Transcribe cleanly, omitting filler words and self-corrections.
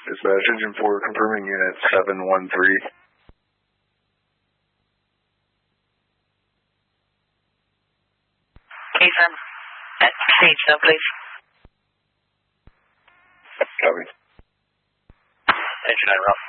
Dispatch Engine 4 confirming unit 713. Confirm. Stage so, please. Copy. Engine 9 rough.